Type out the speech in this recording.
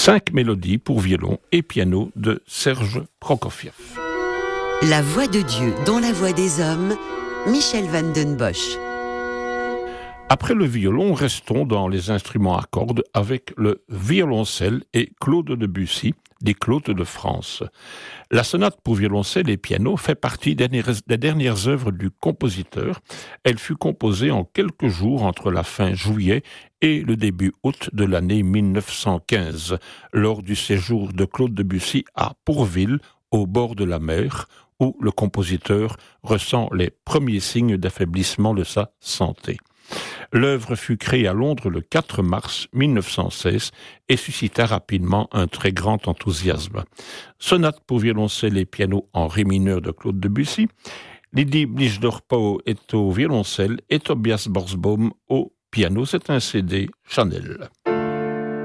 5 mélodies pour violon et piano de Serge Prokofiev. La voix de Dieu dans la voix des hommes, Michel van den Bosch. Après le violon, restons dans les instruments à cordes avec le violoncelle et Claude Debussy, des Claudes de France. La sonate pour violoncelle et piano fait partie des dernières œuvres du compositeur. Elle fut composée en quelques jours entre la fin juillet et le début août de l'année 1915, lors du séjour de Claude Debussy à Pourville, au bord de la mer, où le compositeur ressent les premiers signes d'affaiblissement de sa santé. L'œuvre fut créée à Londres le 4 mars 1916 et suscita rapidement un très grand enthousiasme. Sonate pour violoncelle et piano en ré mineur de Claude Debussy, Lydie Blichdorpau est au violoncelle et Tobias Borsbaum au piano. C'est un CD Chanel.